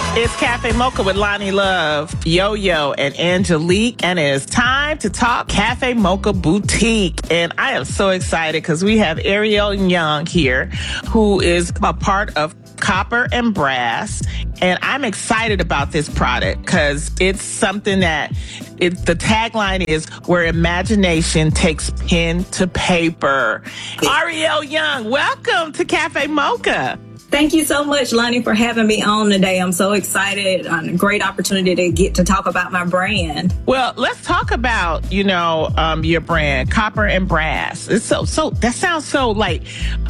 It's Cafe Mocha with Lonnie Love, Yo-Yo, and Angelique, and it is time to talk Cafe Mocha Boutique. And I am so excited because we have Ariel Young here, who is a part of Copper and Brass. And I'm excited about this product because it's something that the tagline is where imagination takes pen to paper. Ariel Young, welcome to Cafe Mocha. Thank you so much, Lonnie, for having me on today. I'm so excited. A great opportunity to get to talk about my brand. Well, let's talk about, your brand, Copper and Brass. It's so that sounds so like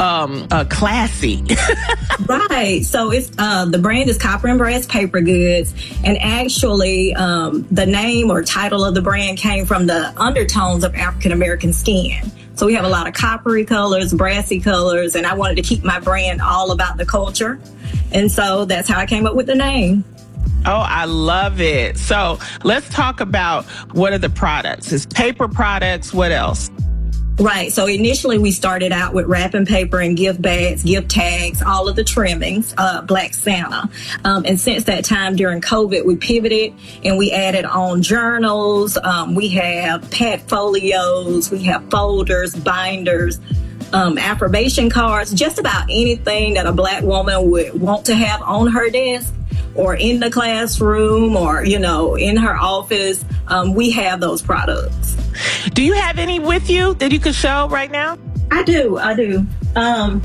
classy. Right. So it's the brand is Copper and Brass Paper Goods. And actually, the name or title of the brand came from the undertones of African American skin. So we have a lot of coppery colors, brassy colors, and I wanted to keep my brand all about the culture. And so that's how I came up with the name. Oh, I love it. So let's talk about what are the products. It's paper products. What else? Right. So initially we started out with wrapping paper and gift bags, gift tags, all of the trimmings, Black Santa. And since that time during COVID, we pivoted and we added on journals. We have pad folios, we have folders, binders, affirmation cards, just about anything that a Black woman would want to have on her desk or in the classroom or, in her office. We have those products. Do you have any with you that you could show right now? I do. Had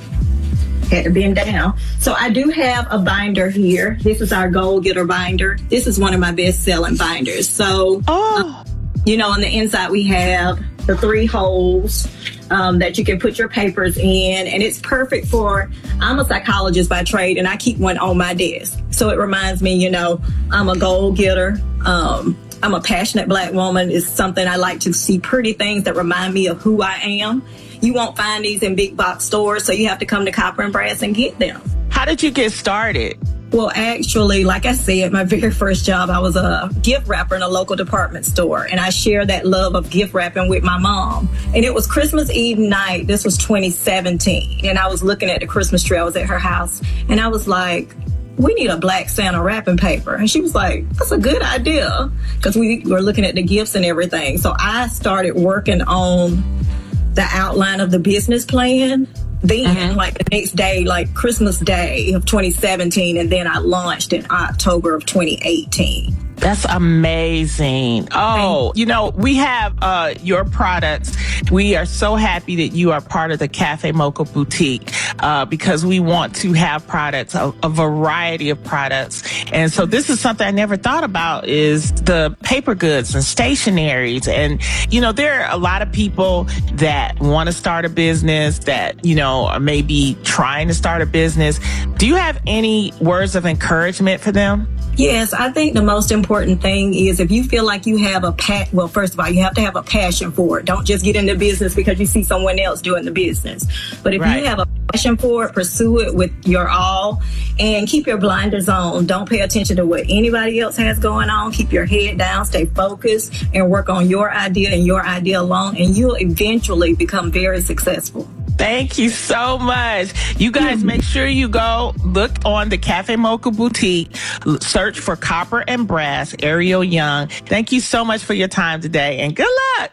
to bend down. So I do have a binder here. This is our Goal Getter binder. This is one of my best-selling binders. So, on the inside we have the 3 holes that you can put your papers in. And it's perfect I'm a psychologist by trade, and I keep one on my desk. So it reminds me, I'm a goal getter. I'm a passionate Black woman. It's something I like to see, pretty things that remind me of who I am. You won't find these in big box stores, so you have to come to Copper and Brass and get them. How did you get started? Well, actually, like I said, my very first job, I was a gift wrapper in a local department store, and I shared that love of gift wrapping with my mom. And it was Christmas Eve night. This was 2017, and I was looking at the Christmas tree. I was at her house, and I was like, we need a Black Santa wrapping paper. And she was like, that's a good idea, because we were looking at the gifts and everything. So I started working on the outline of the business plan. Then, like the next day, like Christmas Day of 2017, and then I launched in October of 2018. That's amazing. Oh, we have your products. We are so happy that you are part of the Cafe Mocha Boutique because we want to have products, a variety of products. And so this is something I never thought about is the paper goods and stationaries. And, there are a lot of people that want to start a business that, are maybe trying to start a business. Do you have any words of encouragement for them? Yes, I think the most important thing is if you feel like you have well, first of all, you have to have a passion for it. Don't just get into business because you see someone else doing the business. But if you have a passion for it, pursue it with your all and keep your blinders on. Don't pay attention to what anybody else has going on. Keep your head down, stay focused, and work on your idea and your idea alone, and you'll eventually become very successful. Thank you so much. You guys make sure you go look on the Cafe Mocha Boutique, search for Copper and Brass, Ariel Young. Thank you so much for your time today and good luck.